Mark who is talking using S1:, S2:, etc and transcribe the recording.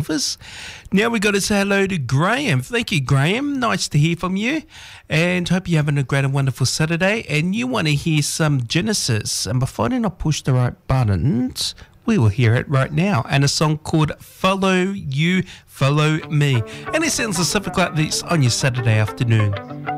S1: us. Now we got to say hello to Graham. Thank you, Graham. Nice to hear from you. And hope you're having a great and wonderful Saturday. And you want to hear some Genesis. And before I do not push the right buttons, we will hear it right now. And a song called Follow You, Follow Me. And it sounds something like this on your Saturday afternoon.